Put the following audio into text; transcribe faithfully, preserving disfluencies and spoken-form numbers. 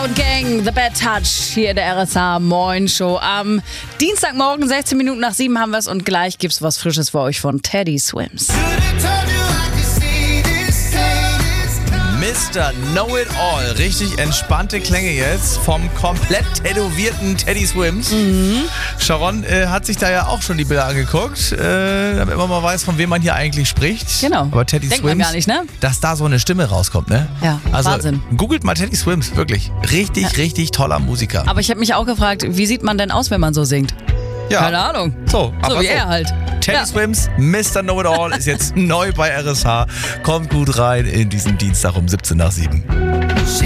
und Gang, The Bad Touch, hier in der R S H Moin Show. Am Dienstagmorgen, sechzehn Minuten nach sieben haben wir es und gleich gibt's was Frisches für euch von Teddy Swims. Mister Know-It-All. Richtig entspannte Klänge jetzt vom komplett tätowierten Teddy Swims. Mhm. Sharon äh, hat sich da ja auch schon die Bilder angeguckt, äh, damit man mal weiß, von wem man hier eigentlich spricht. Genau. Aber Teddy Denkt Swims, man gar nicht, ne? dass da so eine Stimme rauskommt, ne? Ja, also, Wahnsinn. Googelt mal Teddy Swims, wirklich. Richtig, ja. richtig toller Musiker. Aber ich habe mich auch gefragt, wie sieht man denn aus, wenn man so singt? Ja. Keine Ahnung. So, so aber wie so. er halt. Teddy Ja. Swims, Mister Know-It-All ist jetzt neu bei R S H. Kommt gut rein in diesen Dienstag um siebzehn nach sieben.